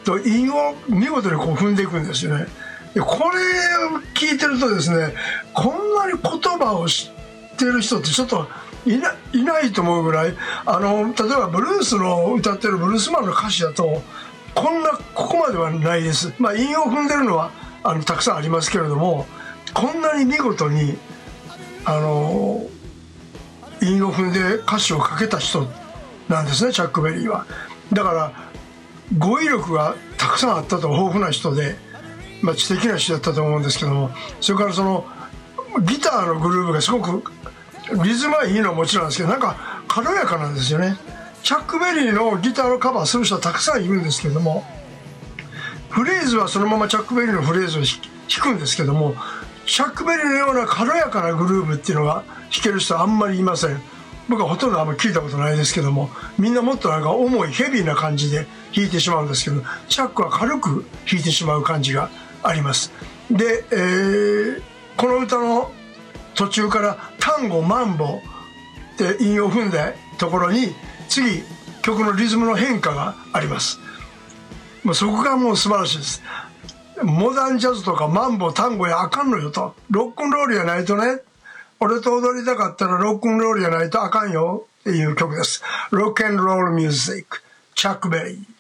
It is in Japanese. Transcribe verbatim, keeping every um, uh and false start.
と韻を見事にこう踏んでいくんですよね。でこれを聞いてるとですね、こんなに言葉を知ってる人ってちょっといな、いないと思うぐらい、あの例えばブルースの歌ってるブルースマンの歌詞だとこんなここまではないです。まあ韻を踏んでるのはあのたくさんありますけれども、こんなに見事にあの韻を踏んで歌詞を書けた人なんですね、チャック・ベリーは。だから語彙力がたくさんあったと、豊富な人で、まあ、知的な人だったと思うんですけども、それからそのギターのグルーヴがすごくリズムはいいのはもちろんなんですけど、なんか軽やかなんですよね。チャック・ベリーのギターのカバーする人はたくさんいるんですけども、フレーズはそのままチャック・ベリーのフレーズを弾くんですけども、チャック・ベリーのような軽やかなグルーヴっていうのが弾ける人はあんまりいません。僕はほとんどあんまり聞いたことないですけども、みんなもっとなんか重いヘビーな感じで弾いてしまうんですけど、チャックは軽く弾いてしまう感じがあります。で、えー、この歌の途中から単語マンボで韻を踏んだところに次曲のリズムの変化があります。もうそこがもう素晴らしいです。モダンジャズとかマンボ単語やあかんのよと、ロックンロールやないとね、俺と踊りたかったらロックンロールやないとあかんよっていう曲です。ロックンロールミュージック、チャック・ベリー。